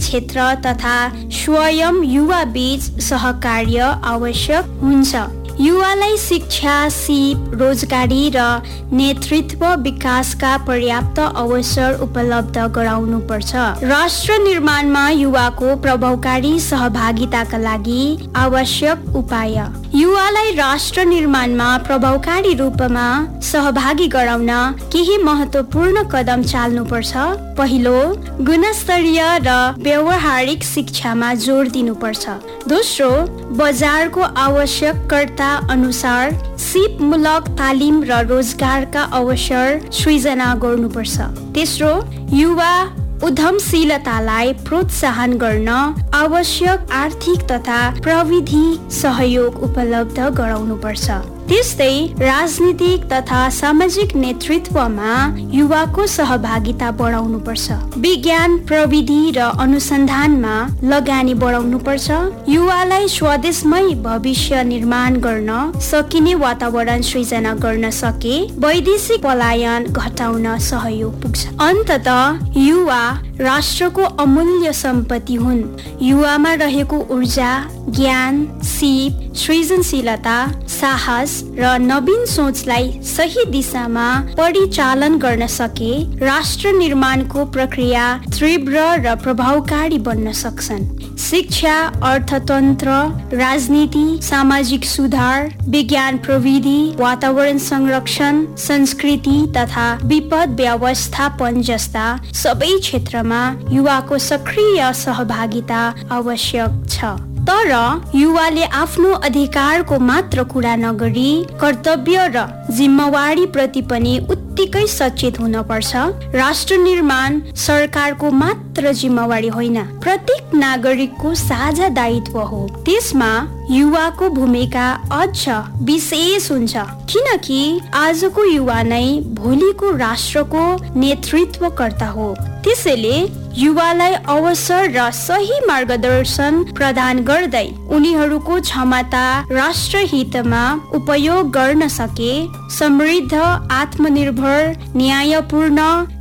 क्षेत्र तथा स्वयं युवा बीच सहकार्य आवश्यक हुन्छ। युवालाई शिक्षा, सिप, रोजगारी र नेतृत्व विकासका पर्याप्त अवसर उपलब्ध गराउनुपर्छ। राष्ट्र निर्माणमा युवाको प्रभावकारी सहभागिताका लागि आवश्यक उपाय। युवालाई राष्ट्र निर्माणमा प्रभावकारी रूपमा सहभागी गराउन केही महत्त्वपूर्ण कदम चाल्नुपर्छ। पहिलो, गुणस्तरीय र व्यावहारिक शिक्षामा जोड दिनुपर्छ। दोस्रो, बजारको आवश्यकता अनुसार सिपमूलक तालिम र रोजगारका अवसर सृजना गर्नुपर्छ। तेस्रो, युवा उद्यमशीलतालाई प्रोत्साहन गर्न आवश्यक आर्थिक तथा प्रविधि सहयोग उपलब्ध गराउनुपर्छ। त्यस्तै राजनीतिक तथा सामाजिक नेतृत्वमा युवाको सहभागिता बढाउनुपर्छ। विज्ञान, प्रविधि र अनुसन्धानमा लगानी बढाउनुपर्छ। युवालाई स्वदेशमै भविष्य निर्माण गर्न सकिने वातावरण सृजना गर्न सके वैदेशिक पलायन घटाउन सहयोग पुग्छ। अन्ततः युवा राष्ट्रको अमूल्य सम्पत्ति हुन्। युवामा रहेको ऊर्जा, ज्ञान, सिप, सृजनशीलता, साहस र नवीन सोचलाई सही दिशामा परिचालन गर्न सके राष्ट्र निर्माणको प्रक्रिया तीव्र र प्रभावकारी बन्न सक्छन्। शिक्षा, अर्थतन्त्र, राजनीति, सामाजिक सुधार, विज्ञान प्रविधि, वातावरण संरक्षण, संस्कृति तथा विपद व्यवस्थापन जस्ता सबै क्षेत्रमा युवाको सक्रिय सहभागिता आवश्यक छ। तर युवाले आफ्नो अधिकारको मात्र कुरा नगरी कर्तव्य र जिम्मेवारी प्रति पनि उत्तिकै सचेत हुन पर्छ। राष्ट्र निर्माण सरकारको मात्र जिम्मेवारी होइन, प्रत्येक नागरिकको साझा दायित्व हो। त्यसमा युवाको भूमिका अझ विशेष हुन्छ, किनकि आजको युवा नै भोलिको राष्ट्रको नेतृत्वकर्ता हो। त्यसैले युवालाई अवसर र सही मार्गदर्शन प्रदान गर्दै उनीहरूको क्षमता राष्ट्रहितमा उपयोग गर्न सके समृद्ध, आत्मनिर्भर, न्यायपूर्ण,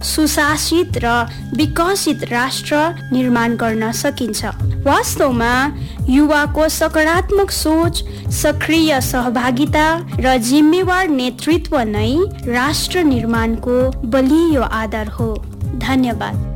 सुशासित र विकसित राष्ट्र निर्माण गर्न सकिन्छ। वास्तवमा युवाको सकारात्मक सोच, सक्रिय सहभागिता र जिम्मेवार नेतृत्व नै राष्ट्र निर्माणको बलियो आधार हो। धन्यवाद।